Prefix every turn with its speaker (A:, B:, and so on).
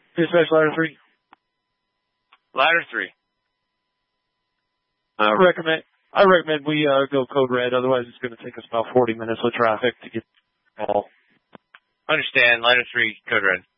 A: Dispatch ladder 3.
B: Ladder 3.
A: I recommend we go code red, otherwise it's going to take us about 40 minutes with traffic to get all.
B: Understand, ladder 3, code red.